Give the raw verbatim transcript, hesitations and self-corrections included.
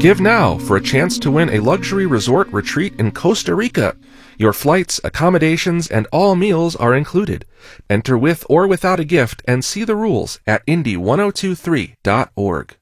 Give now for a chance to win a luxury resort retreat in Costa Rica. Your flights, accommodations, and all meals are included. Enter with or without a gift and see the rules at indy ten twenty-three dot org.